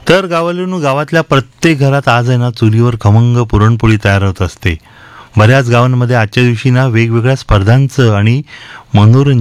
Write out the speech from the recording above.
तर गावाकडून गावातल्या प्रत्येक घरात आज आहे ना चुलीवर खमंग पुरणपोळी तयार होत असते. बऱ्याच गावांमध्ये आजच्या दिवशी ना वेगवेगळ्या स्पर्धांचं आणि मनोरंजन